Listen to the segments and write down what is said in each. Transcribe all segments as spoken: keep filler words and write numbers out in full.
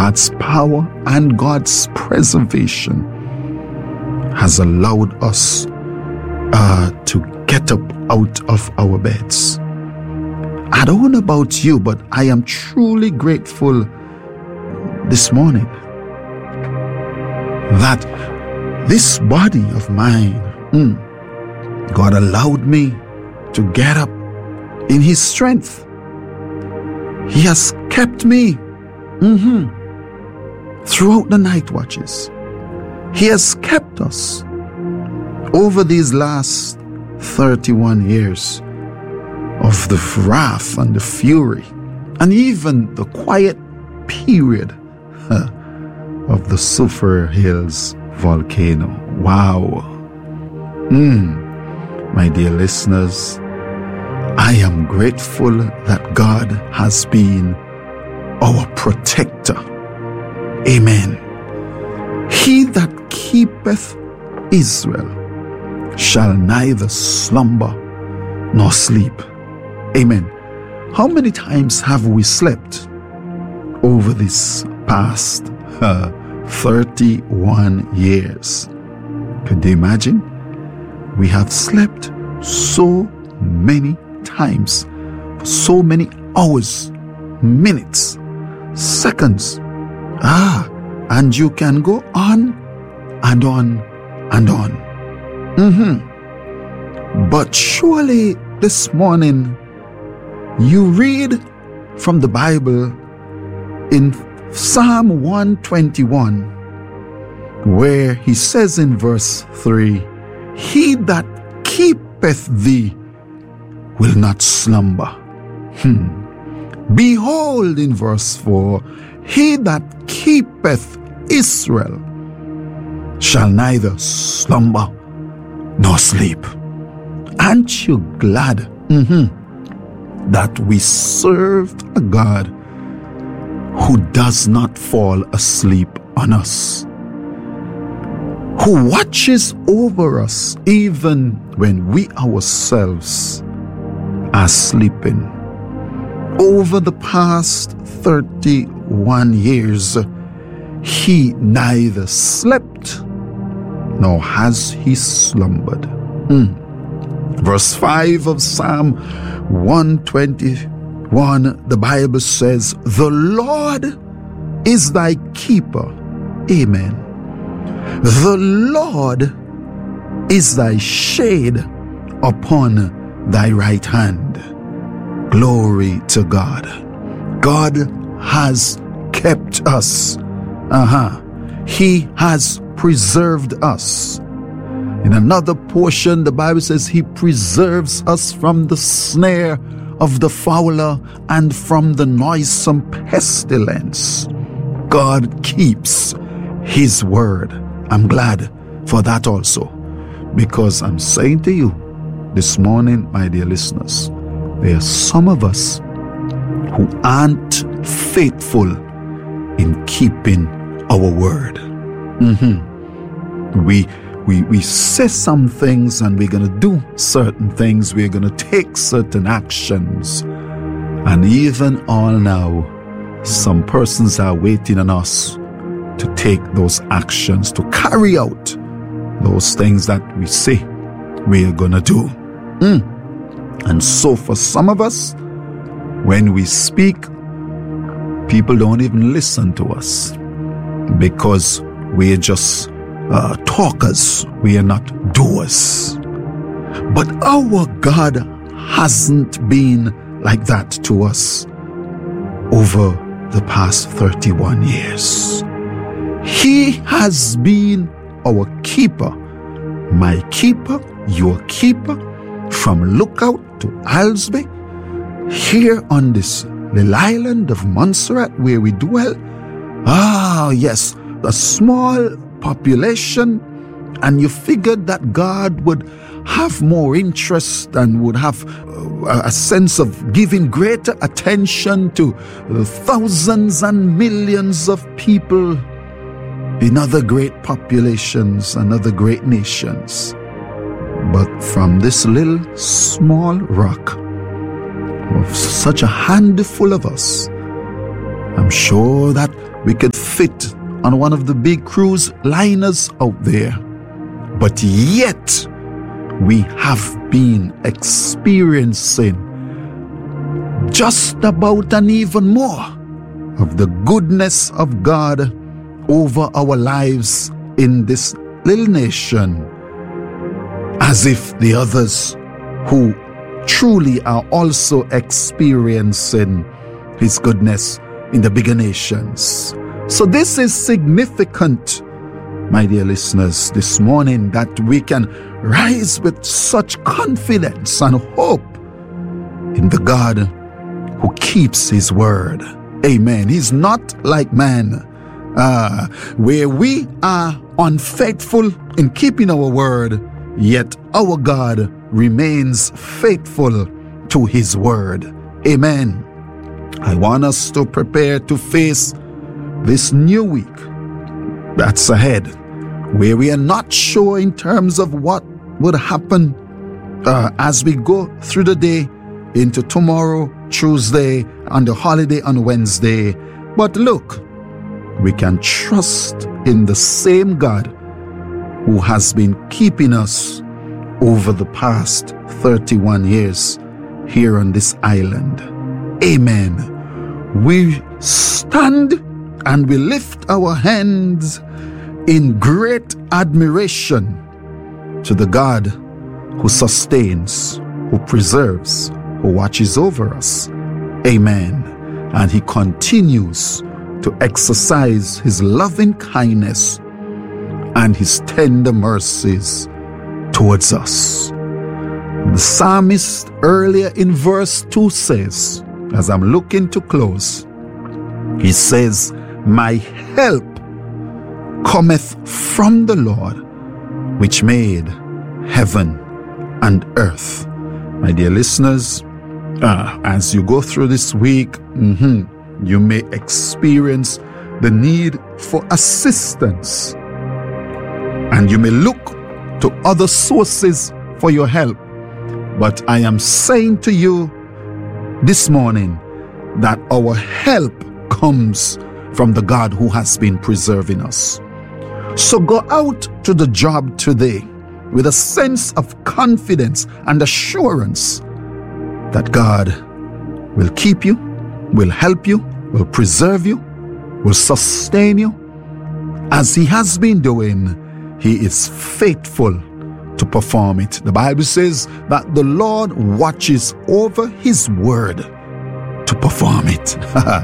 God's power and God's preservation has allowed us uh, to get up out of our beds. I don't know about you, but I am truly grateful this morning that this body of mine, mm, God allowed me to get up in His strength. He has kept me mm-hmm, throughout the night watches. He has kept us over these last thirty-one years of the wrath and the fury, and even the quiet period huh, of the Sulphur Hills volcano. Wow. Mm. My dear listeners, I am grateful that God has been our protector. Amen. He that keepeth Israel shall neither slumber nor sleep. Amen. How many times have we slept over this past uh, thirty-one years? Could you imagine? We have slept so many times, for so many hours, minutes, seconds. Ah, and you can go on and on and on. Mm-hmm. But surely this morning you read from the Bible in Psalm one twenty-one, where he says in verse three, He that keepeth thee will not slumber. Hmm. Behold, in verse four, He that keepeth Israel shall neither slumber nor sleep. Aren't you glad mm-hmm, that we serve a God who does not fall asleep on us, who watches over us even when we ourselves are sleeping? Over the past thirty-one years, He neither slept nor has He slumbered. Mm. Verse five of Psalm one twenty-one, the Bible says, The Lord is thy keeper. Amen. The Lord is thy shade upon thy right hand. Glory to God. God has kept us. Uh-huh. He has preserved us. In another portion, the Bible says He preserves us from the snare of the fowler and from the noisome pestilence. God keeps His word. I'm glad for that also, because I'm saying to you this morning, my dear listeners, there are some of us who aren't faithful in keeping our word. Mm-hmm. We We, we say some things and we're going to do certain things. We're going to take certain actions. And even all now, some persons are waiting on us to take those actions, to carry out those things that we say we are going to do. Mm. And so for some of us, when we speak, people don't even listen to us because we're just Uh, talkers, we are not doers. But our God hasn't been like that to us over the past thirty-one years. He has been our keeper, my keeper, your keeper, from Lookout to Alsby, here on this little island of Montserrat where we dwell. Ah, yes, a small population, and you figured that God would have more interest and would have uh, a sense of giving greater attention to the thousands and millions of people in other great populations and other great nations. But from this little small rock of such a handful of us, I'm sure that we could fit on one of the big cruise liners out there. But yet, we have been experiencing just about and even more of the goodness of God over our lives in this little nation, as if the others who truly are also experiencing His goodness in the bigger nations. So this is significant, my dear listeners, this morning, that we can rise with such confidence and hope in the God who keeps His word. Amen. He's not like man, uh, where we are unfaithful in keeping our word, yet our God remains faithful to His word. Amen. I want us to prepare to face this new week that's ahead, where we are not sure in terms of what would happen uh, as we go through the day into tomorrow, Tuesday, and the holiday on Wednesday. But look, we can trust in the same God who has been keeping us over the past thirty-one years here on this island. Amen. We stand and we lift our hands in great admiration to the God who sustains, who preserves, who watches over us. Amen. And He continues to exercise His loving kindness and His tender mercies towards us. The psalmist earlier in verse two says, as I'm looking to close, he says, "My help cometh from the Lord, which made heaven and earth." My dear listeners, uh, as you go through this week, mm-hmm, you may experience the need for assistance, and you may look to other sources for your help. But I am saying to you this morning that our help comes from the God who has been preserving us. So go out to the job today with a sense of confidence and assurance that God will keep you, will help you, will preserve you, will sustain you. As He has been doing, He is faithful to perform it. The Bible says that the Lord watches over His word to perform it.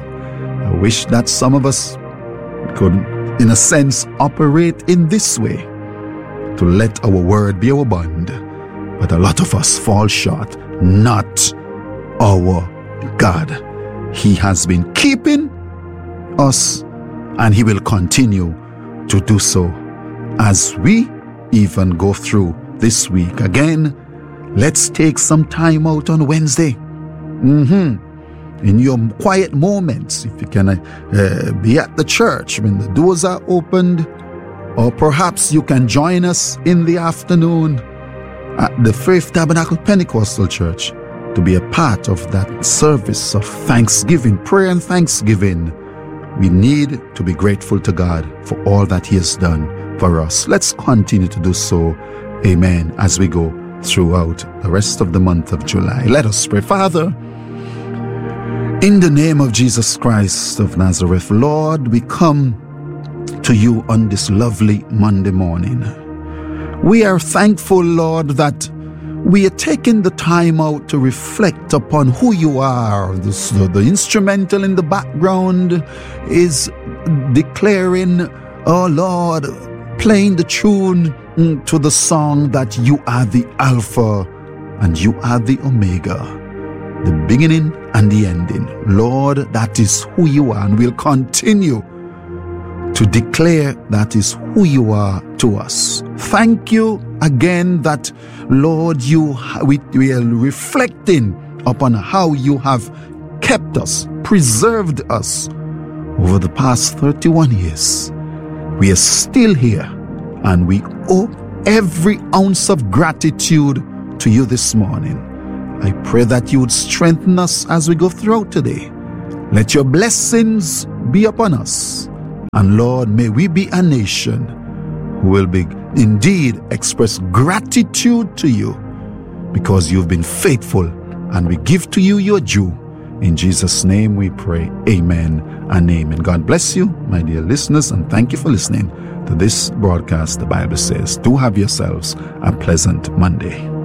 I wish that some of us could, in a sense, operate in this way, to let our word be our bond. But a lot of us fall short. Not our God. He has been keeping us, and He will continue to do so as we even go through this week. Again, let's take some time out on Wednesday. Mm-hmm. In your quiet moments, if you can uh, be at the church when the doors are opened, or perhaps you can join us in the afternoon at the Faith Tabernacle Pentecostal Church to be a part of that service of thanksgiving, prayer and thanksgiving. We need to be grateful to God for all that He has done for us. Let's continue to do so, amen, as we go throughout the rest of the month of July. Let us pray. Father, in the name of Jesus Christ of Nazareth, Lord, we come to you on this lovely Monday morning. We are thankful, Lord, that we are taking the time out to reflect upon who you are. The, the instrumental in the background is declaring, oh Lord, playing the tune to the song that you are the Alpha and you are the Omega, the beginning and the ending. Lord, that is who you are, and we'll continue to declare that is who you are to us. Thank you again that, Lord, you we, we are reflecting upon how you have kept us, preserved us over the past thirty-one years. We are still here, and we owe every ounce of gratitude to you this morning. I pray that you would strengthen us as we go throughout today. Let your blessings be upon us. And Lord, may we be a nation who will be indeed express gratitude to you because you've been faithful, and we give to you your due. In Jesus' name we pray. Amen and amen. God bless you, my dear listeners, and thank you for listening to this broadcast. The Bible says, do have yourselves a pleasant Monday.